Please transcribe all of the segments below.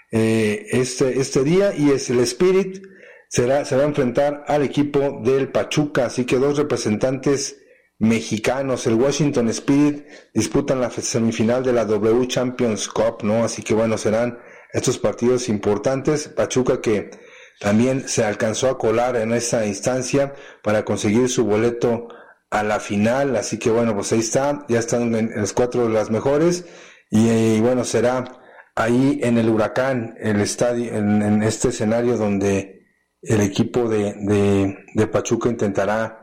este día, y es el Spirit se va a enfrentar al equipo del Pachuca, así que dos representantes mexicanos. El Washington Spirit disputan la semifinal de la W Champions Cup, ¿no? Así que bueno, serán estos partidos importantes. Pachuca, que también se alcanzó a colar en esta instancia para conseguir su boleto a la final, así que bueno, pues ahí está, ya están en los 4 de las mejores, y bueno, será ahí en el Huracán, el estadio, en este escenario donde el equipo de Pachuca intentará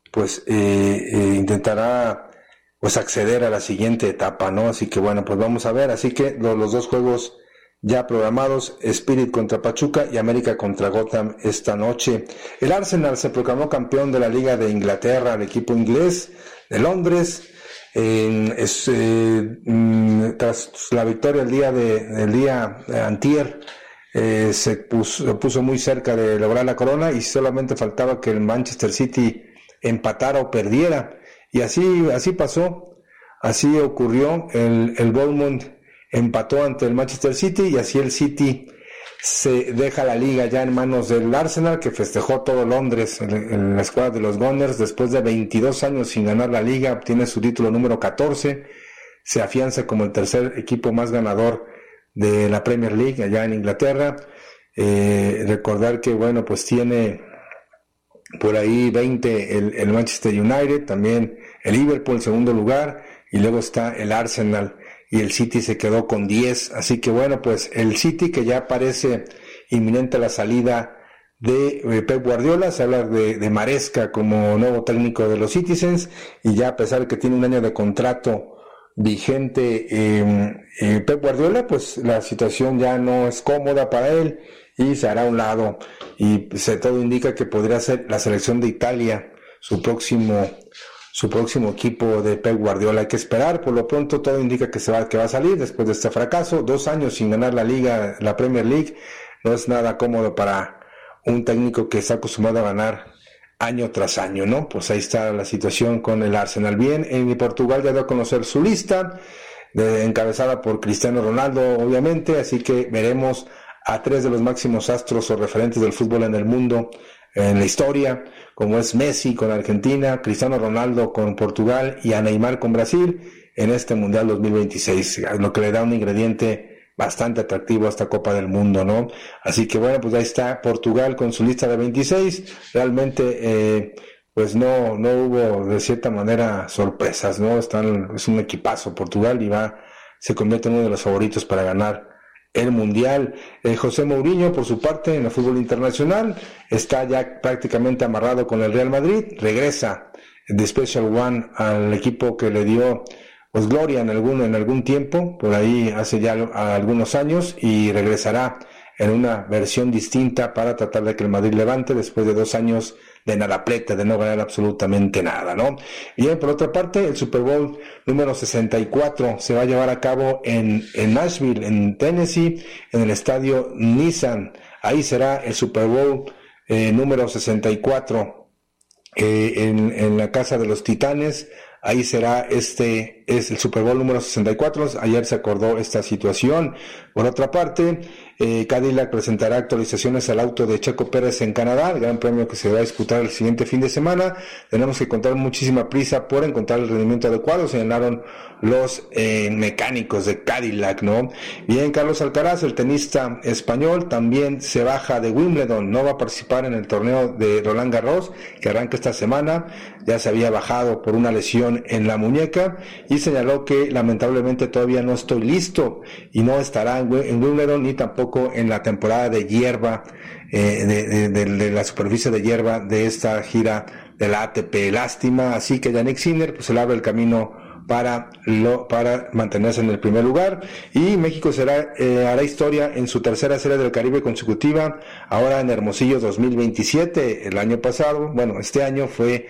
acceder a la siguiente etapa, ¿no? Así que bueno, pues vamos a ver. Así que los dos juegos ya programados: Spirit contra Pachuca y América contra Gotham esta noche. El Arsenal se proclamó campeón de la Liga de Inglaterra, el equipo inglés de Londres, tras la victoria el día de antier. Se puso muy cerca de lograr la corona, y solamente faltaba que el Manchester City empatara o perdiera, y así pasó, así ocurrió. El Bournemouth empató ante el Manchester City, y así el City se deja la liga ya en manos del Arsenal, que festejó todo Londres en la escuadra de los Gunners. Después de 22 años sin ganar la liga, obtiene su título número 14, se afianza como el tercer equipo más ganador de la Premier League allá en Inglaterra. Recordar que bueno, pues tiene por ahí 20 el Manchester United, también el Liverpool en segundo lugar, y luego está el Arsenal, y el City se quedó con 10, así que bueno, pues el City, que ya parece inminente la salida de Pep Guardiola, se habla de Maresca como nuevo técnico de los Citizens, y ya a pesar de que tiene un año de contrato vigente Pep Guardiola, pues la situación ya no es cómoda para él, y se hará a un lado, y todo indica que podría ser la selección de Italia su próximo equipo de Pep Guardiola. Hay que esperar. Por lo pronto todo indica que va a salir después de este fracaso. 2 años sin ganar la Premier League no es nada cómodo para un técnico que está acostumbrado a ganar año tras año, ¿no? Pues ahí está la situación con el Arsenal. Bien, en Portugal ya dio a conocer su lista, encabezada por Cristiano Ronaldo, obviamente, así que veremos a 3 de los máximos astros o referentes del fútbol en el mundo, en la historia, como es Messi con Argentina, Cristiano Ronaldo con Portugal y a Neymar con Brasil en este Mundial 2026, lo que le da un ingrediente bastante atractivo a esta Copa del Mundo, ¿no? Así que bueno, pues ahí está Portugal con su lista de 26, realmente pues no hubo de cierta manera sorpresas, ¿no? Es un equipazo Portugal, y se convierte en uno de los favoritos para ganar el Mundial. José Mourinho, por su parte, en el fútbol internacional, está ya prácticamente amarrado con el Real Madrid, regresa de Special One al equipo que le dio pues gloria en algún tiempo, por ahí hace ya algunos años, y regresará en una versión distinta para tratar de que el Madrid levante después de 2 años de nadapleta, de no ganar absolutamente nada, ¿no? Bien, por otra parte, el Super Bowl número 64 se va a llevar a cabo en Nashville, en Tennessee, en el estadio Nissan. Ahí será el Super Bowl número 64 en la casa de los Titanes. Ahí será es el Super Bowl número 64. Ayer se acordó esta situación. Por otra parte, Cadillac presentará actualizaciones al auto de Checo Pérez en Canadá, el gran premio que se va a disputar el siguiente fin de semana. Tenemos que contar muchísima prisa por encontrar el rendimiento adecuado, señalaron los mecánicos de Cadillac, ¿no? Bien, Carlos Alcaraz, el tenista español, también se baja de Wimbledon, no va a participar en el torneo de Roland Garros, que arranca esta semana. Ya se había bajado por una lesión en la muñeca, y señaló que lamentablemente todavía no estoy listo, y no estará en Wimbledon ni tampoco en la temporada de hierba, de la superficie de hierba de esta gira de la ATP. Lástima, así que Jannik Sinner pues se le abre el camino para mantenerse en el primer lugar, y México hará historia en su tercera Serie del Caribe consecutiva, ahora en Hermosillo 2027. El año pasado, este año fue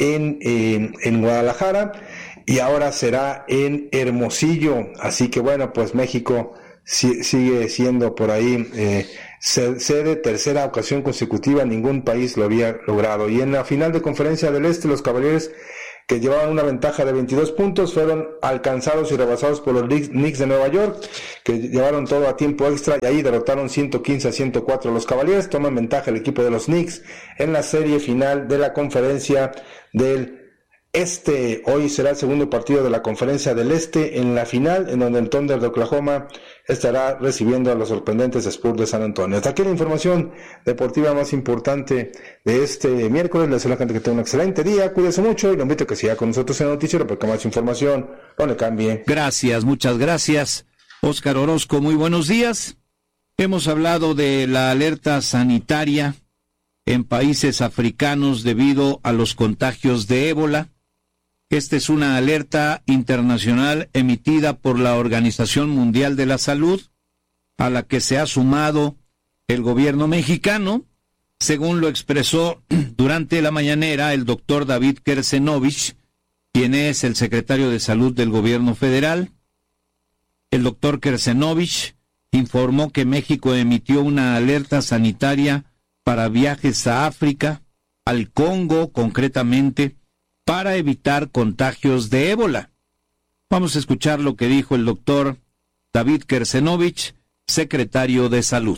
en Guadalajara, y ahora será en Hermosillo. Así que pues México sigue siendo por ahí sede, tercera ocasión consecutiva, ningún país lo había logrado. Y en la final de Conferencia del Este, los Cavaliers que llevaban una ventaja de 22 puntos, fueron alcanzados y rebasados por los Knicks de Nueva York, que llevaron todo a tiempo extra y ahí derrotaron 115-104 a los Cavaliers. Toman ventaja el equipo de los Knicks en la serie final de la conferencia del Este. Hoy será el segundo partido de la Conferencia del Este en la final, en donde el Thunder de Oklahoma estará recibiendo a los sorprendentes Spurs de San Antonio. Hasta aquí la información deportiva más importante de este miércoles. Les deseo a la gente que tenga un excelente día, cuídese mucho y lo invito a que siga con nosotros en el noticiero porque más información no le cambie. Gracias, muchas gracias. Óscar Orozco, muy buenos días. Hemos hablado de la alerta sanitaria en países africanos debido a los contagios de ébola. Esta es una alerta internacional emitida por la Organización Mundial de la Salud, a la que se ha sumado el gobierno mexicano, según lo expresó durante la mañanera el doctor David Kersenovich, quien es el secretario de Salud del gobierno federal. El doctor Kersenovich informó que México emitió una alerta sanitaria para viajes a África, al Congo concretamente, para evitar contagios de ébola. Vamos a escuchar lo que dijo el doctor David Kersenovich, secretario de Salud.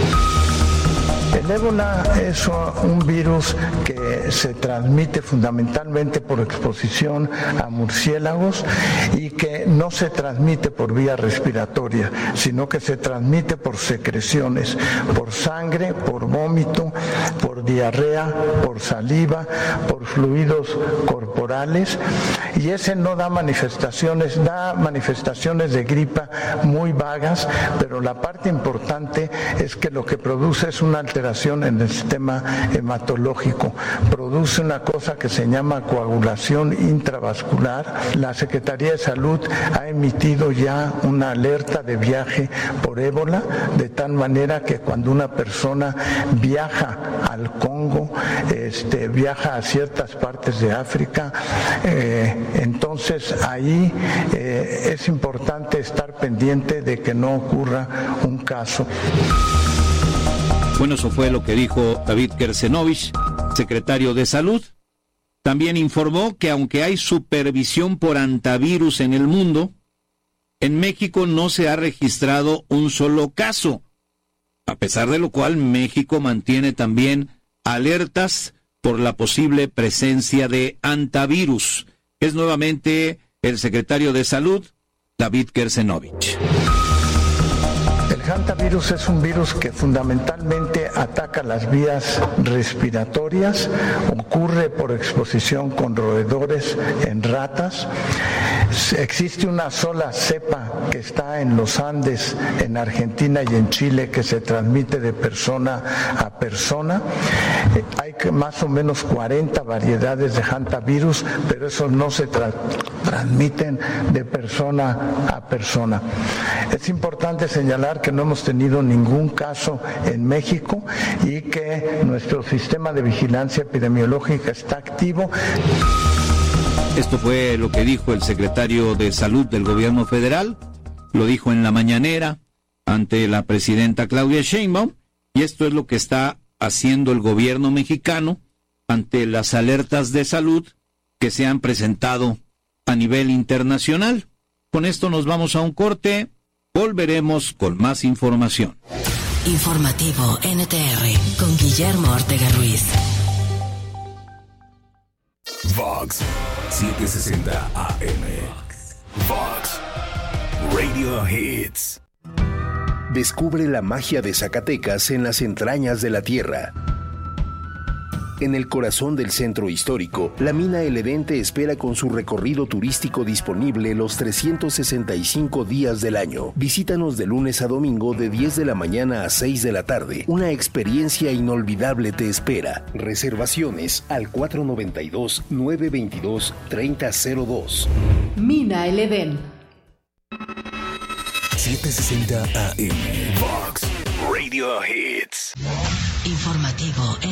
El ébola es un virus que se transmite fundamentalmente por exposición a murciélagos y que no se transmite por vía respiratoria, sino que se transmite por secreciones, por sangre, por vómito, por diarrea, por saliva, por fluidos corporales, y ese no da manifestaciones de gripa muy vagas, pero la parte importante es que lo que produce es una alteración en el sistema hematológico, produce una cosa que se llama coagulación intravascular. La Secretaría de Salud ha emitido ya una alerta de viaje por ébola, de tal manera que cuando una persona viaja al Congo, viaja a ciertas partes de África, entonces ahí es importante estar pendiente de que no ocurra un caso. Bueno, eso fue lo que dijo David Kersenovich, secretario de Salud. También informó que aunque hay supervisión por antivirus en el mundo, en México no se ha registrado un solo caso, a pesar de lo cual México mantiene también alertas por la posible presencia de antivirus. Es nuevamente el secretario de Salud, David Kersenovich. El hantavirus es un virus que fundamentalmente ataca las vías respiratorias, ocurre por exposición con roedores en ratas. Existe una sola cepa que está en los Andes, en Argentina y en Chile, que se transmite de persona a persona. Hay más o menos 40 variedades de hantavirus, pero esos no se transmiten de persona a persona. Es importante señalar que no hemos tenido ningún caso en México y que nuestro sistema de vigilancia epidemiológica está activo. Esto fue lo que dijo el secretario de Salud del gobierno federal, lo dijo en la mañanera ante la presidenta Claudia Sheinbaum, y esto es lo que está haciendo el gobierno mexicano ante las alertas de salud que se han presentado a nivel internacional. Con esto nos vamos a un corte, volveremos con más información. Informativo NTR con Guillermo Ortega Ruiz. Vox 760 AM. Vox Radio Hits. Descubre la magia de Zacatecas en las entrañas de la tierra. En el corazón del centro histórico, la mina El Edén te espera con su recorrido turístico disponible los 365 días del año. Visítanos de lunes a domingo de 10 de la mañana a 6 de la tarde. Una experiencia inolvidable te espera. Reservaciones al 492-922-3002. Mina El Edén. 760 AM. Vox Radio Hits. Informativo